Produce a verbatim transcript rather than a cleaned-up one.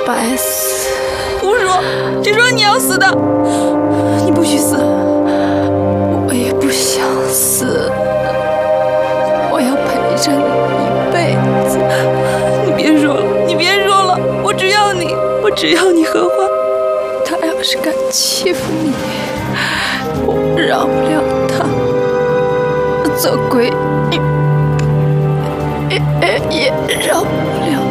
白死。 胡说！谁说你要死的？你不许死！ 我也不想死，我要陪着你一辈子。 你别说了，你别说了，我只要你，我只要你荷花。 他要是敢欺负你，我饶不了他。做鬼也也也饶不了